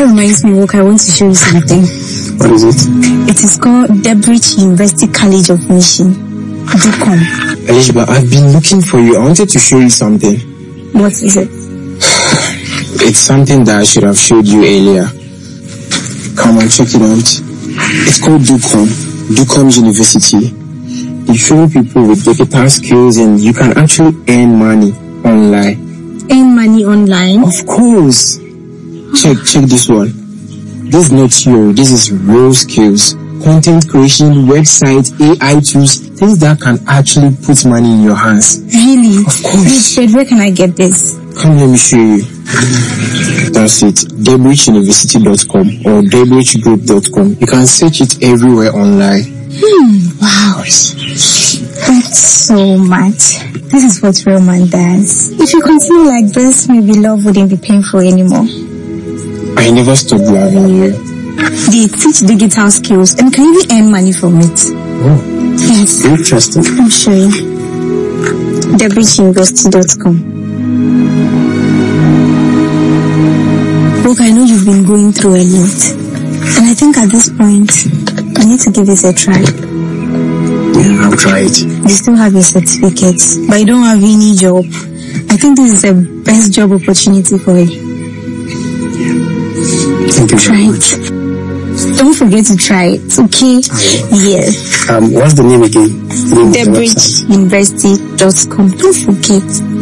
reminds me, I want to show you something. What is it? It is called Debridge University College of Mission. DCOM. Elishba, I've been looking for you. I wanted to show you something. What is it? It's something that I should have showed you earlier. Come and check it out. It's called DCOM University. They show people with digital skills and you can actually earn money online. Earn money online? Of course. Check this one. This is not theory, this is real skills. Content creation, websites, AI tools, things that can actually put money in your hands. Really? Of course. Wait, where can I get this? Come, let me show you. That's it. DebridgeUniversity.com or DebridgeGroup.com. You can search it everywhere online. Wow. Thanks so much. This is what real man does. If you continue like this, maybe love wouldn't be painful anymore. I never stopped loving you. They teach digital skills and can even earn money from it. Oh. Yes. Interesting. I'm showing. DebridgeUniversity.com. Look, I know you've been going through a lot. And I think at this point, I need to give this a try. Yeah, I'll try it. You still have your certificates, but you don't have any job. I think this is the best job opportunity for you. Thank you Try very it. much. Don't forget to try it, okay? Yeah. What's the name again? DebridgeUniversity.com. Don't forget.